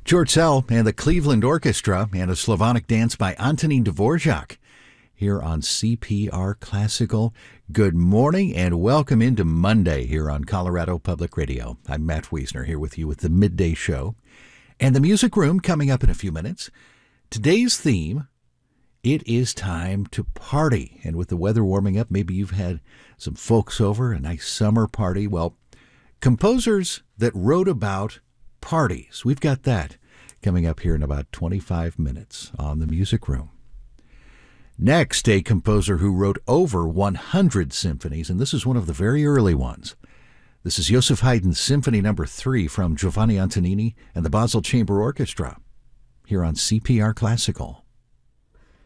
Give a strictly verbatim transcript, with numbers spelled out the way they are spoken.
George Szell and the Cleveland Orchestra and a Slavonic dance by Antonín Dvorak here on C P R Classical. Good morning and welcome into Monday here on Colorado Public Radio. I'm Matt Wiesner here with you with the Midday Show and the Music Room coming up in a few minutes. Today's theme, it is time to party. And with the weather warming up, maybe you've had some folks over, a nice summer party. Well, composers that wrote about parties. We've got that coming up here in about twenty-five minutes on the Music Room. Next, a composer who wrote over one hundred symphonies, and this is one of the very early ones. This is Joseph Haydn's Symphony Number three from Giovanni Antonini and the Basel Chamber Orchestra here on C P R Classical.